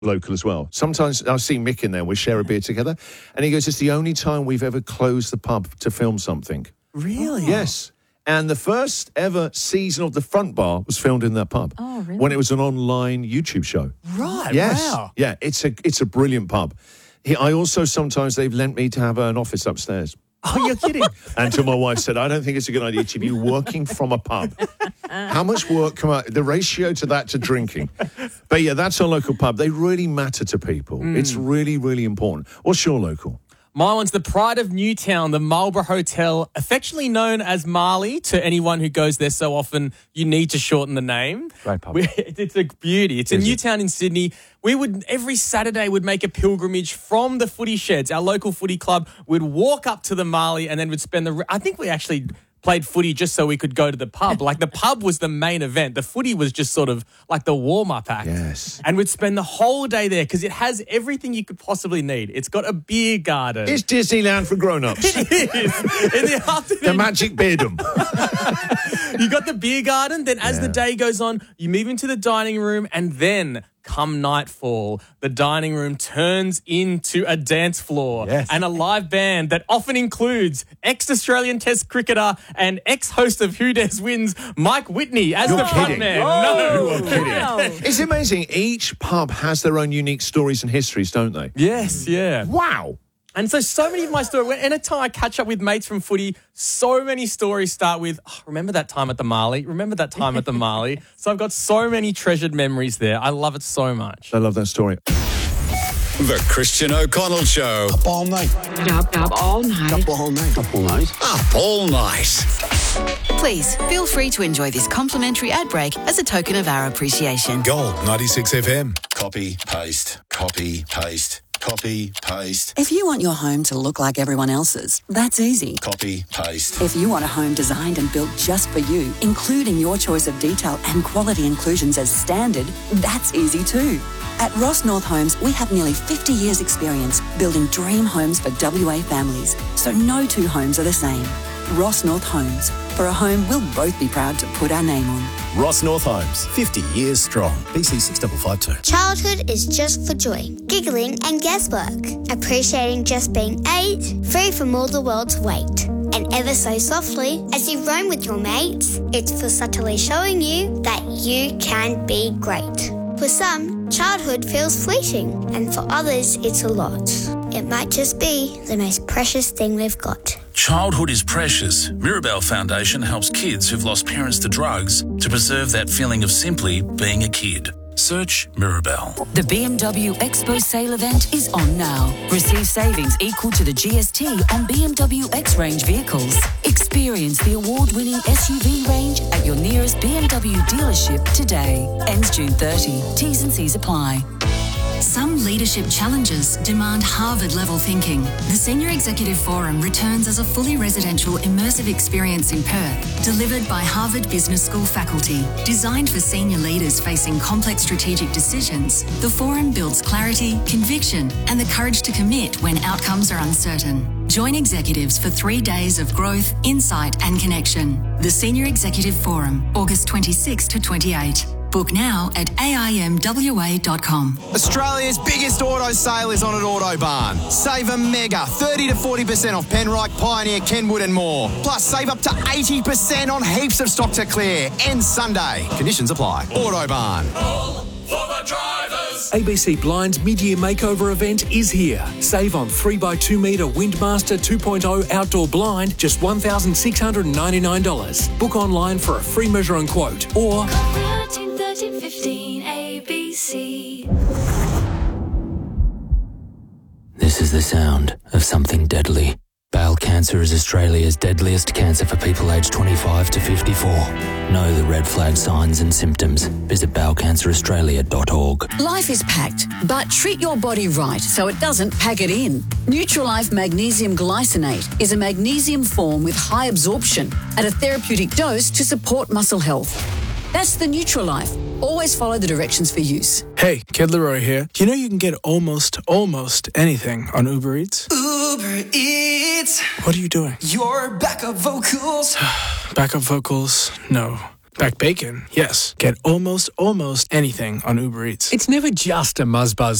local as well. Sometimes I see Mick in there, we share a beer together, and he goes, it's the only time we've ever closed the pub to film something. Really? Yes. And the first ever season of The Front Bar was filmed in that pub. Oh, really? When it was an online YouTube show. Right, Yes. wow. Yeah, it's a brilliant pub. I also, sometimes they've lent me to have an office upstairs. Oh, you're kidding. Until my wife said, I don't think it's a good idea to be working from a pub. How much work come out? The ratio to that to drinking. But yeah, that's our local pub. They really matter to people. It's really, really important. What's your local? My one's the Pride of Newtown, the Marlborough Hotel, affectionately known as Marley to anyone who goes there so often. You need to shorten the name. Great pub. It's a beauty. It's in Newtown in Sydney. We would every Saturday would make a pilgrimage from the footy sheds. Our local footy club would walk up to the Marley and then would spend I think we actually played footy just so we could go to the pub. Like the pub was the main event. The footy was just sort of like the warm-up act. Yes. And we'd spend the whole day there because it has everything you could possibly need. It's got a beer garden. It's Disneyland for grown-ups. It is. In the afternoon. The Magic Beardom. You got the beer garden. Then as the day goes on, you move into the dining room and then come nightfall, the dining room turns into a dance floor and a live band that often includes ex-Australian Test cricketer and ex-host of Who Dares Wins, Mike Whitney, as the frontman. You are kidding. It's amazing. Each pub has their own unique stories and histories, don't they? Yes, yeah. Wow. And so many of my stories, anytime I catch up with mates from footy, so many stories start with, remember that time at the Marley? Remember that time at the Marley? So I've got so many treasured memories there. I love it so much. I love that story. The Christian O'Connell Show. Up all night. Up all night. Up all night. Up all night. Up all night. Please feel free to enjoy this complimentary ad break as a token of our appreciation. Gold 96 FM. Copy, paste, copy, paste. Copy, paste. If you want your home to look like everyone else's, that's easy. Copy, paste. If you want a home designed and built just for you, including your choice of detail and quality inclusions as standard, that's easy too. At Ross North Homes, we have nearly 50 years' experience building dream homes for WA families, so no two homes are the same. Ross North Homes, for a home we'll both be proud to put our name on. Ross North Homes, 50 years strong. BC 6552. Childhood is just for joy, giggling and guesswork, appreciating just being 8, free from all the world's weight. And ever so softly, as you roam with your mates, it's for subtly showing you that you can be great. For some, childhood feels fleeting, and for others, it's a lot. It might just be the most precious thing we've got. Childhood is precious. Mirabelle Foundation helps kids who've lost parents to drugs to preserve that feeling of simply being a kid. Search Mirabelle. The BMW Expo sale event is on now. Receive savings equal to the GST on BMW X-Range vehicles. Experience the award-winning SUV range at your nearest BMW dealership today. Ends June 30. T's and C's apply. Some leadership challenges demand Harvard-level thinking. The Senior Executive Forum returns as a fully residential, immersive experience in Perth, delivered by Harvard Business School faculty. Designed for senior leaders facing complex strategic decisions, the forum builds clarity, conviction, and the courage to commit when outcomes are uncertain. Join executives for 3 days of growth, insight, and connection. The Senior Executive Forum, August 26 to 28. Book now at aimwa.com. Australia's biggest auto sale is on at Autobarn. Save a mega 30 to 40% off Penrite, Pioneer, Kenwood and more. Plus save up to 80% on heaps of stock to clear. Ends Sunday. Conditions apply. Autobarn. For the drivers. ABC Blind's mid-year makeover event is here. Save on 3x2 metre Windmaster 2.0 outdoor blind, just $1,699. Book online for a free measure and quote or 1315 ABC. This is the sound of something deadly. Bowel cancer is Australia's deadliest cancer for people aged 25 to 54. Know the red flag signs and symptoms. Visit bowelcanceraustralia.org. Life is packed, but treat your body right so it doesn't pack it in. Nutrilife Magnesium Glycinate is a magnesium form with high absorption at a therapeutic dose to support muscle health. That's the Nutrilife. Always follow the directions for use. Hey, Kid Leroy here. Do you know you can get almost anything on Uber Eats? Uber Eats. What are you doing? Your backup vocals. Backup vocals? No. Back bacon? Yes. Get almost anything on Uber Eats. It's never just a Muzzbuzz